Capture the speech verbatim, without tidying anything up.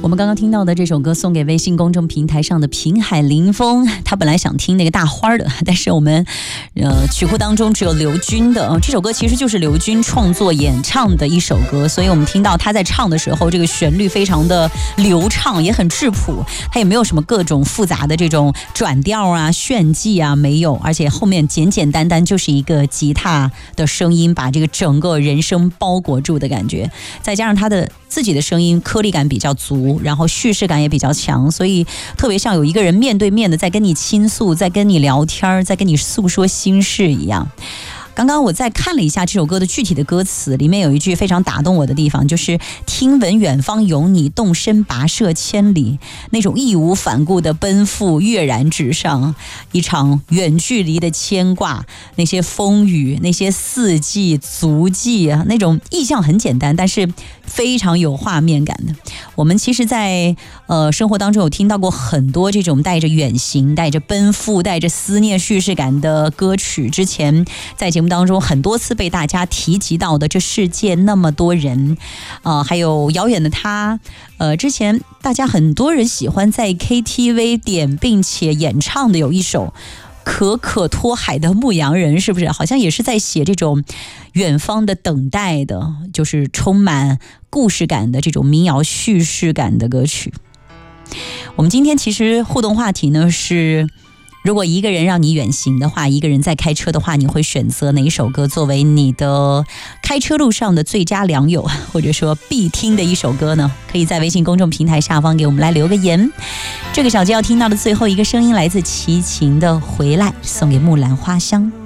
我们刚刚听到的这首歌送给微信公众平台上的平海林风，他本来想听那个大花的，但是我们呃曲库当中只有刘军的、呃、这首歌其实就是刘军创作演唱的一首歌，所以我们听到他在唱的时候，这个旋律非常的流畅，也很质朴，他也没有什么各种复杂的这种转调啊炫技啊，没有，而且后面简简单单就是一个吉他的声音把这个整个人声包裹住的感觉，再加上他的自己的声音颗粒感比较足，然后叙事感也比较强，所以特别像有一个人面对面的在跟你倾诉，在跟你聊天，在跟你诉说心事一样。刚刚我再看了一下这首歌的具体的歌词，里面有一句非常打动我的地方，就是听闻远方有你，动身跋涉千里，那种义无反顾的奔赴跃然纸上，一场远距离的牵挂，那些风雨，那些四季足迹啊，那种意象很简单，但是非常有画面感的。我们其实在呃生活当中有听到过很多这种带着远行、带着奔赴、带着思念叙事感的歌曲，之前在节目当中很多次被大家提及到的这世界那么多人，呃，还有遥远的他，呃，之前大家很多人喜欢在 K T V 点并且演唱的有一首可可托海的牧羊人，是不是好像也是在写这种远方的等待的，就是充满故事感的这种民谣叙事感的歌曲。我们今天其实互动话题呢是，如果一个人让你远行的话，一个人在开车的话，你会选择哪一首歌作为你的开车路上的最佳良友，或者说必听的一首歌呢？可以在微信公众平台下方给我们来留个言。这个小节要听到的最后一个声音来自齐秦的《回来》，送给木兰花香。